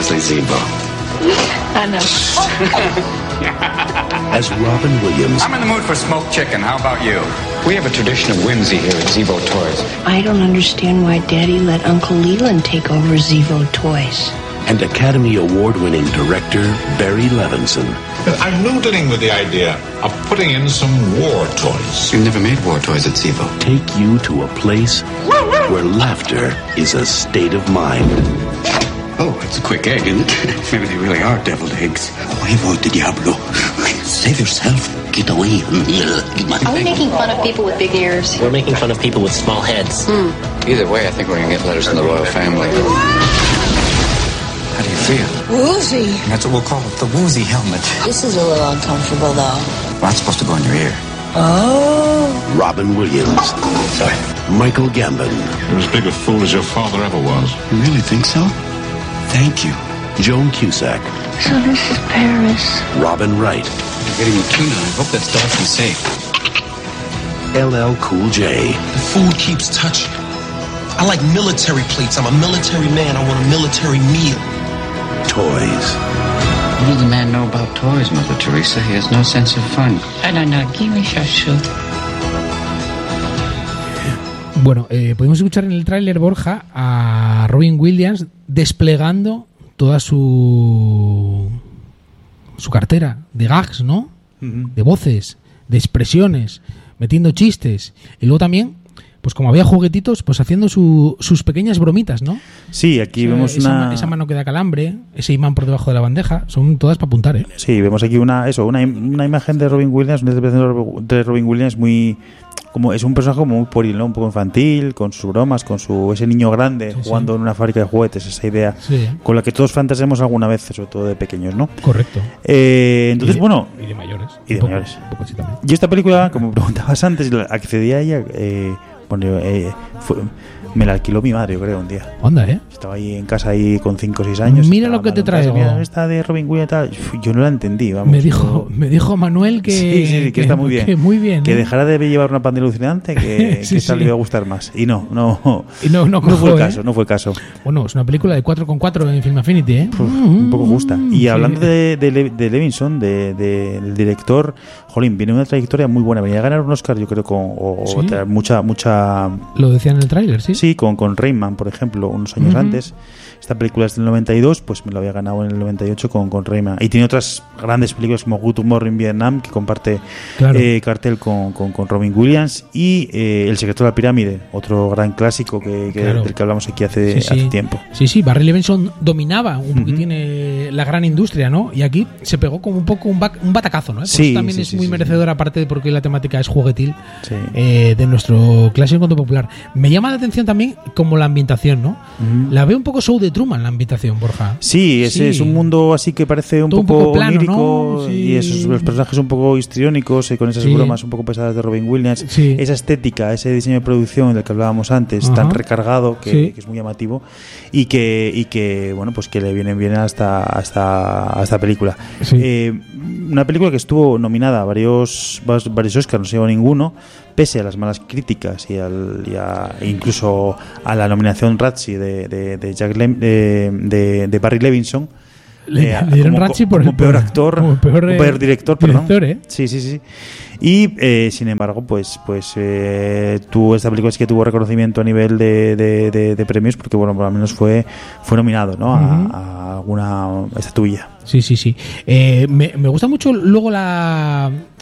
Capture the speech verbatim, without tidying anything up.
Leslie Zebo. I know. As Robin Williams. I'm in the mood for smoked chicken. How about you? We have a tradition of whimsy here at Zebo Toys. I don't understand why Daddy let Uncle Leland take over Zebo Toys. And Academy Award-winning director Barry Levinson. I'm noodling with the idea of putting in some war toys. We've never made war toys at Zebo. Take you to a place where laughter is a state of mind. Oh, it's a quick egg, isn't it? Maybe they really are deviled eggs. Huevo de diablo. Save yourself. Get away. Are we making fun of people with big ears? We're making fun of people with small heads. Mm. Either way, I think we're going to get letters from the royal family. How do you feel? Woozy. That's what we'll call it, the woozy helmet. This is a little uncomfortable, though. Well, that's supposed to go in your ear. Oh. Robin Williams. Sorry. Michael Gambon. You're as big a fool as your father ever was. You really think so? Thank you. Joan Cusack. So this is Paris. Robin Wright. You're getting the tuna. I hope that's dolphin safe. L L Cool J. The food keeps touching. I like military plates. I'm a military man. I want a military meal. Toys. What does the man know about toys, Mother Teresa? He has no sense of fun. I don't know. Give me a shoe. Bueno, eh, podemos escuchar en el tráiler, Borja, a Robin Williams desplegando toda su su cartera de gags, ¿no? Uh-huh. De voces, de expresiones, metiendo chistes. Y luego también, pues como había juguetitos, pues haciendo su, sus pequeñas bromitas, ¿no? Sí, aquí o sea, vemos esa, una... Esa mano que da calambre, ese imán por debajo de la bandeja, son todas para apuntar, ¿eh? Sí, vemos aquí una eso una, una imagen de Robin Williams, una interpretación de Robin Williams muy... como es un personaje como muy pueril, ¿no? Un poco infantil, con sus bromas, con su ese niño grande sí, jugando sí. en una fábrica de juguetes, esa idea sí. con la que todos fantaseamos alguna vez, sobre todo de pequeños, ¿no? Correcto. Eh, entonces, y de, bueno... Y de mayores. Y de poco, mayores. Poco sí también. Yo esta película, como preguntabas antes, accedí a ella... Eh, bueno, eh, fue, me la alquiló mi madre, yo creo, un día. Onda, ¿eh? Estaba ahí en casa ahí con cinco o seis años. Mira lo que te traigo. Mira, esta de Robin Williams y tal. Yo no la entendí, vamos. Me dijo, yo... me dijo Manuel que... Sí, sí, que, que está muy bien. Que muy bien. Que ¿eh? dejara de llevar una panda alucinante, que, sí, que esta sí. le iba a gustar más. Y no, no. Y no, no, no fue el ¿eh? caso, no fue el caso. Bueno, es una película de cuatro con cuatro en Film Affinity, ¿eh? Uf, un poco justa. Y sí. hablando de, de, de Levinson, de, de, del director, jolín, viene una trayectoria muy buena. Venía a ganar un Oscar, yo creo, con o, ¿sí? o mucha, mucha... Lo decía en el tráiler, ¿sí? Sí, con, con Rayman, por ejemplo, unos años uh-huh. antes. Esta película es del noventa y dos, pues me lo había ganado en el noventa y ocho con, con Rayman. Y tiene otras grandes películas como Good Tomorrow in Vietnam, que comparte claro. eh, cartel con, con, con Robin Williams. Y eh, El secreto de la pirámide, otro gran clásico que, que, claro. del que hablamos aquí hace, sí, sí. hace tiempo. Sí, sí, Barry Levinson dominaba un poquitín uh-huh. eh, la gran industria, ¿no? Y aquí se pegó como un poco un, ba- un batacazo, ¿no? Por sí, eso también sí, es sí, muy sí, merecedor, sí. aparte de porque la temática es juguetil, sí. eh, de nuestro clásico conto popular. Me llama la atención también como la ambientación, ¿no? Uh-huh. La veo un poco Show de Truman, la ambientación, Borja. Sí, ese sí. es un mundo así que parece un, poco, un poco plano, onírico, ¿no? Sí. Y esos los personajes un poco histriónicos y con esas sí. bromas un poco pesadas de Robin Williams. Sí. Esa estética, ese diseño de producción del que hablábamos antes, Ajá. tan recargado que, sí. que es muy llamativo y que y que bueno pues que le viene bien hasta hasta a esta película. Sí. Eh, una película que estuvo nominada a varios varios Oscars, no se llevó ninguno, pese a las malas críticas y, al, y a, incluso a la nominación Razzie de, de, de, Jack Lem, de, de, de Barry Levinson. Le, eh, le dieron como, Razzie por como peor actor, como peor, eh, peor director, director perdón. ¿eh? Sí, sí, sí. Y eh, sin embargo, pues, pues eh, tuvo esta película sí que tuvo reconocimiento a nivel de, de, de, de premios, porque bueno, por lo menos fue fue nominado, ¿no? A, uh-huh. a alguna estatuilla. Sí, sí, sí. Eh, me, me gusta mucho luego la